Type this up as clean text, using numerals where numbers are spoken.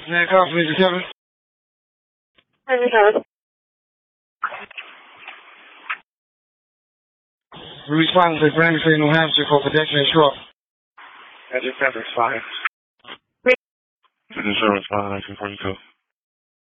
Next call, Mr. Kevin. Mr. Kevin. Responding to Granby City, New Hampshire for pedestrian truck. That's your 5. Great. Insurance 5, 1942.